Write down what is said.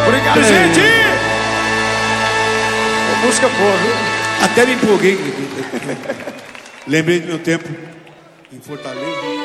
Obrigado, gente! Música boa, viu? Até me empolguei. Lembrei do meu tempo em Fortaleza.